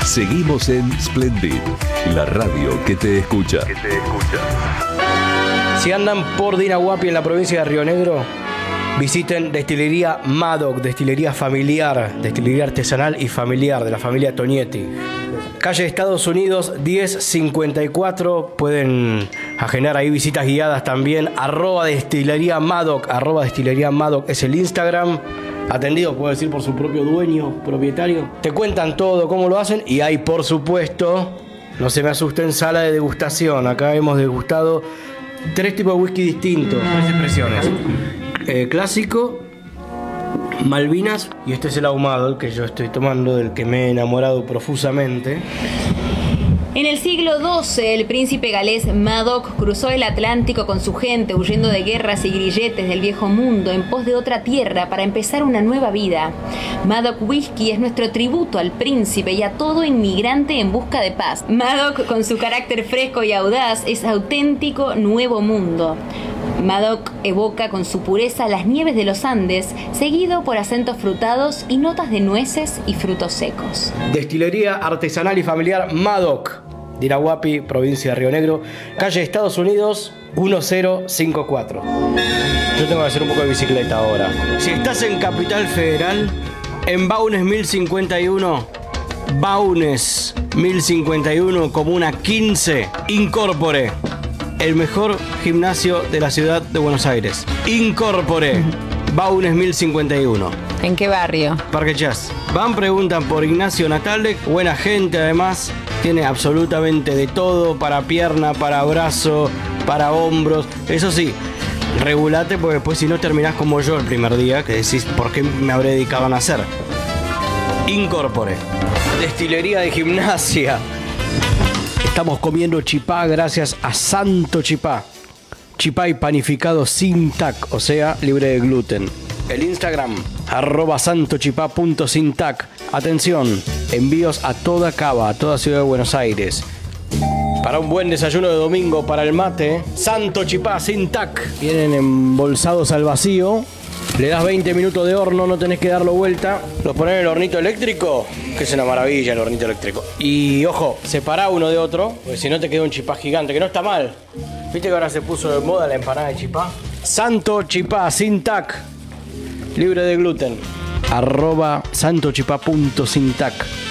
Seguimos en Splendid, la radio que te escucha. Si andan por Dinahuapi en la provincia de Río Negro, visiten Destilería Madoc, destilería familiar, destilería artesanal y familiar de la familia Tonietti. Calle Estados Unidos 1054, pueden agendar ahí visitas guiadas también. @Destilería Madoc, @Destilería Madoc es el Instagram. Atendido, puedo decir, por su propio dueño, propietario. Te cuentan todo, cómo lo hacen. Y hay, por supuesto, no se me asusten, sala de degustación. Acá hemos degustado 3 tipos de whisky distintos, 3 expresiones. Clásico, Malvinas, y este es el ahumado, el que yo estoy tomando, del que me he enamorado profusamente. En el siglo XII, el príncipe galés Madoc cruzó el Atlántico con su gente, huyendo de guerras y grilletes del viejo mundo en pos de otra tierra para empezar una nueva vida. Madoc Whisky es nuestro tributo al príncipe y a todo inmigrante en busca de paz. Madoc, con su carácter fresco y audaz, es auténtico nuevo mundo. Madoc evoca con su pureza las nieves de los Andes, seguido por acentos frutados y notas de nueces y frutos secos. Destilería artesanal y familiar Madoc, Dinahuapi, provincia de Río Negro, calle Estados Unidos 1054. Yo tengo que hacer un poco de bicicleta ahora. Si estás en Capital Federal, en Baunes 1051, Baunes 1051, Comuna 15, Incorpore. El mejor gimnasio de la ciudad de Buenos Aires. Incorpore. Baunes 1051. ¿En qué barrio? Parque Chas. Van, preguntan por Ignacio Natale. Buena gente, además. Tiene absolutamente de todo. Para pierna, para brazo, para hombros. Eso sí, regulate, porque después si no terminás como yo el primer día, que decís, ¿por qué me habré dedicado a nacer? Incorpore. Destilería de gimnasia. Estamos comiendo chipá gracias a Santo Chipá. Chipá y panificado sin tac, o sea, libre de gluten. El Instagram, @santochipá.sintac. Atención, envíos a toda Cava, a toda Ciudad de Buenos Aires. Para un buen desayuno de domingo, para el mate, Santo Chipá sin tac. Vienen embolsados al vacío. Le das 20 minutos de horno, no tenés que darlo vuelta. Los pones en el hornito eléctrico, que es una maravilla el hornito eléctrico. Y ojo, separá uno de otro, porque si no te queda un chipá gigante, que no está mal. ¿Viste que ahora se puso de moda la empanada de chipá? Santo Chipá, sin tac, libre de gluten. @santochipá.sintac.